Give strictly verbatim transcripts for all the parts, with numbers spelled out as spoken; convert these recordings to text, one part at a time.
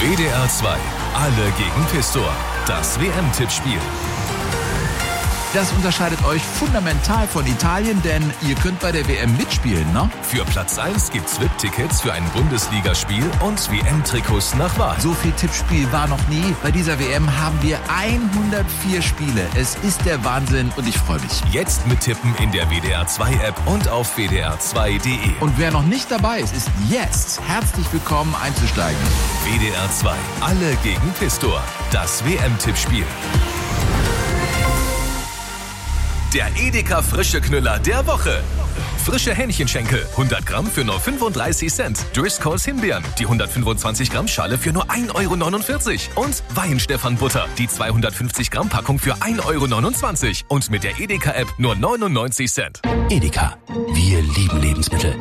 W D R zwei. Alle gegen Pistor. Das W M-Tippspiel. Das unterscheidet euch fundamental von Italien, denn ihr könnt bei der W M mitspielen, ne? Für Platz eins gibt's V I P-Tickets für ein Bundesligaspiel und W M-Trikots nach Wahl. So viel Tippspiel war noch nie. Bei dieser W M haben wir hundertvier Spiele. Es ist der Wahnsinn und ich freue mich. Jetzt mittippen in der W D R zwei App und auf w d r zwei punkt d e. Und wer noch nicht dabei ist, ist jetzt herzlich willkommen einzusteigen. W D R zwei. Alle gegen Pistor. Das W M-Tippspiel. Der Edeka Frische Knüller der Woche. Frische Hähnchenschenkel, hundert Gramm für nur fünfunddreißig Cent. Driscolls Himbeeren, die hundertfünfundzwanzig Gramm Schale für nur ein Euro neunundvierzig. Und Weihenstephan-Butter, die zweihundertfünfzig Gramm Packung für ein Euro neunundzwanzig. Und mit der Edeka-App nur neunundneunzig Cent. Edeka, wir lieben Lebensmittel.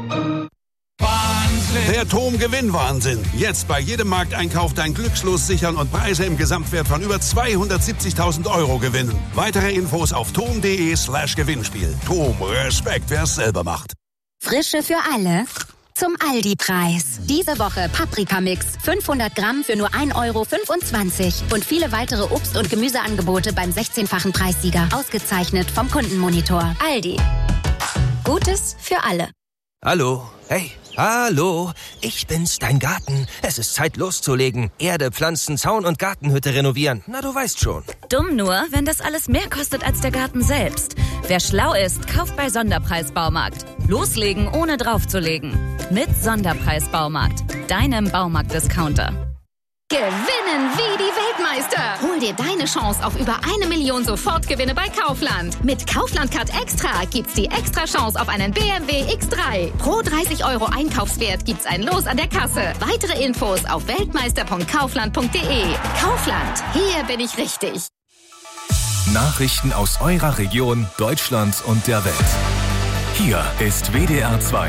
Der Tom-Gewinn-Wahnsinn. Jetzt bei jedem Markteinkauf dein Glückslos sichern und Preise im Gesamtwert von über zweihundertsiebzigtausend Euro gewinnen. Weitere Infos auf tom punkt de slash Gewinnspiel. Tom, Respekt, wer es selber macht. Frische für alle zum Aldi-Preis. Diese Woche Paprikamix, fünfhundert Gramm für nur ein Euro fünfundzwanzig. Und viele weitere Obst- und Gemüseangebote beim sechzehnfachen Preissieger. Ausgezeichnet vom Kundenmonitor. Aldi. Gutes für alle. Hallo, hey, hallo, ich bin's, dein Garten. Es ist Zeit loszulegen. Erde, Pflanzen, Zaun und Gartenhütte renovieren. Na, du weißt schon. Dumm nur, wenn das alles mehr kostet als der Garten selbst. Wer schlau ist, kauft bei Sonderpreis-Baumarkt. Loslegen, ohne draufzulegen. Mit Sonderpreis-Baumarkt, deinem Baumarkt-Discounter. Gewinnen wie die Weltmeister. Hol dir deine Chance auf über eine Million Sofortgewinne bei Kaufland. Mit Kaufland-Card Extra gibt's die extra Chance auf einen B M W X drei. Pro dreißig Euro Einkaufswert gibt's ein Los an der Kasse. Weitere Infos auf weltmeister punkt kaufland punkt de. Kaufland, hier bin ich richtig. Nachrichten aus eurer Region, Deutschland und der Welt. Hier ist W D R zwei.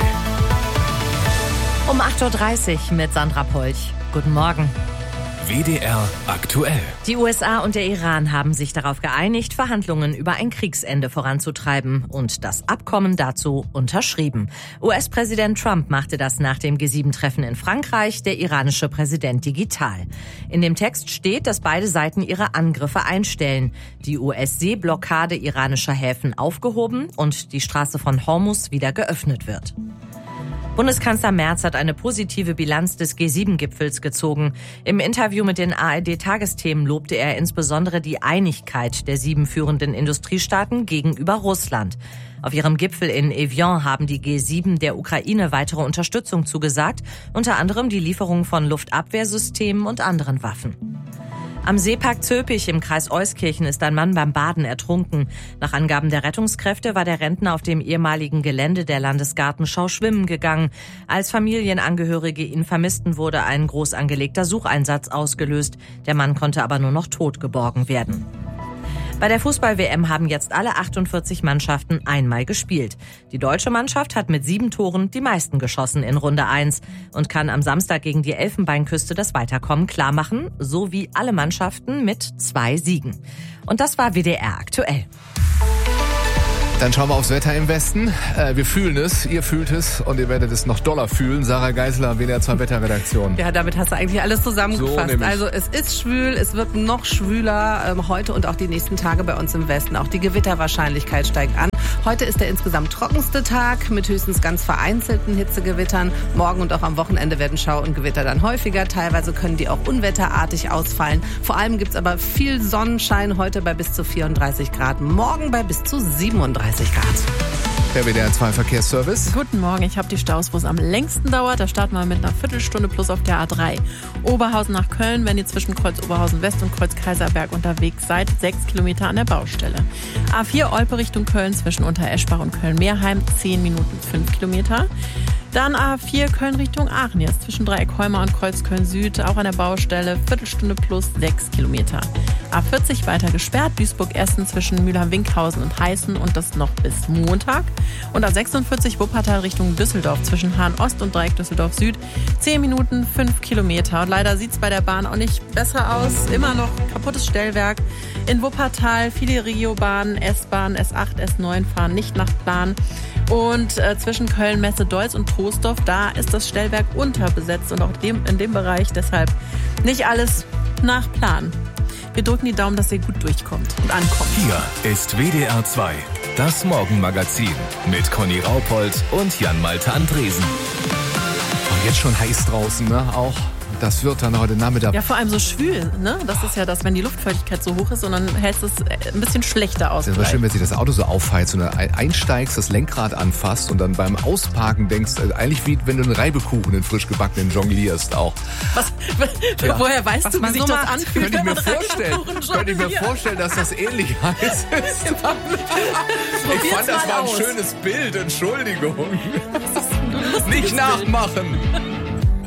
Um acht Uhr dreißig mit Sandra Polch. Guten Morgen. W D R aktuell. Die U S A und der Iran haben sich darauf geeinigt, Verhandlungen über ein Kriegsende voranzutreiben und das Abkommen dazu unterschrieben. U S-Präsident Trump machte das nach dem G sieben Treffen in Frankreich, der iranische Präsident digital. In dem Text steht, dass beide Seiten ihre Angriffe einstellen, die U S-Seeblockade iranischer Häfen aufgehoben und die Straße von Hormuz wieder geöffnet wird. Bundeskanzler Merz hat eine positive Bilanz des G sieben Gipfels gezogen. Im Interview mit den A R D-Tagesthemen lobte er insbesondere die Einigkeit der sieben führenden Industriestaaten gegenüber Russland. Auf ihrem Gipfel in Evian haben die G sieben der Ukraine weitere Unterstützung zugesagt, unter anderem die Lieferung von Luftabwehrsystemen und anderen Waffen. Am Seepark Zülpich im Kreis Euskirchen ist ein Mann beim Baden ertrunken. Nach Angaben der Rettungskräfte war der Rentner auf dem ehemaligen Gelände der Landesgartenschau schwimmen gegangen. Als Familienangehörige ihn vermissten, wurde ein groß angelegter Sucheinsatz ausgelöst. Der Mann konnte aber nur noch tot geborgen werden. Bei der Fußball-W M haben jetzt alle achtundvierzig Mannschaften einmal gespielt. Die deutsche Mannschaft hat mit sieben Toren die meisten geschossen in Runde eins und kann am Samstag gegen die Elfenbeinküste das Weiterkommen klarmachen, so wie alle Mannschaften mit zwei Siegen. Und das war W D R aktuell. Dann schauen wir aufs Wetter im Westen. Äh, wir fühlen es, ihr fühlt es und ihr werdet es noch doller fühlen. Sarah Geisler, W D R zwei Wetterredaktion. Ja, damit hast du eigentlich alles zusammengefasst. So also es ist schwül, es wird noch schwüler ähm, heute und auch die nächsten Tage bei uns im Westen. Auch die Gewitterwahrscheinlichkeit steigt an. Heute ist der insgesamt trockenste Tag mit höchstens ganz vereinzelten Hitzegewittern. Morgen und auch am Wochenende werden Schau und Gewitter dann häufiger. Teilweise können die auch unwetterartig ausfallen. Vor allem gibt's aber viel Sonnenschein heute bei bis zu vierunddreißig Grad. Morgen bei bis zu siebenunddreißig Grad. Der W D R zwei Verkehrsservice. Guten Morgen, ich habe die Staus, wo es am längsten dauert. Da starten wir mit einer Viertelstunde plus auf der A drei. Oberhausen nach Köln, wenn ihr zwischen Kreuz Oberhausen West und Kreuz Kaiserberg unterwegs seid, sechs Kilometer an der Baustelle. A vier Olpe Richtung Köln zwischen Untereschbach und Köln-Meerheim, zehn Minuten, fünf Kilometer. Dann A vier Köln Richtung Aachen, jetzt zwischen Dreieck Heuma und Kreuz Köln Süd, auch an der Baustelle, Viertelstunde plus sechs Kilometer. A vierzig weiter gesperrt, Duisburg-Essen zwischen Mülheim-Winkhausen und Heißen und das noch bis Montag. Und A sechsundvierzig Wuppertal Richtung Düsseldorf zwischen Hahn-Ost und Dreieck Düsseldorf-Süd. zehn Minuten, fünf Kilometer. Und leider sieht es bei der Bahn auch nicht besser aus. Immer noch kaputtes Stellwerk. In Wuppertal viele Regiobahnen, S-Bahn, S acht, S neun fahren nicht nach Plan. Und äh, zwischen Köln, Messe, Deutz und Troisdorf, da ist das Stellwerk unterbesetzt und auch dem, in dem Bereich deshalb nicht alles nach Plan. Wir drücken die Daumen, dass ihr gut durchkommt und ankommt. Hier ist W D R zwei, das Morgenmagazin mit Conny Raupold und Jan-Malte Andresen. Und jetzt schon heiß draußen, ne? Auch. Das wird dann heute Nachmittag. Ja, vor allem so schwül, ne? Das ist ja das, wenn die Luftfeuchtigkeit so hoch ist und dann hält es ein bisschen schlechter aus. Das war schön, wenn sich das Auto so aufheizt und dann einsteigst, das Lenkrad anfasst und dann beim Ausparken denkst, eigentlich wie wenn du einen Reibekuchen, den frisch gebackenen, jonglierst auch. Was? Ja. Woher weißt Was du, wie sich so das anfühlt? Könnte ich mir vorstellen, könnte ich mir vorstellen, dass das ähnlich heiß ist. Ich fand, das war ein aus. schönes Bild, Entschuldigung. Nicht nachmachen.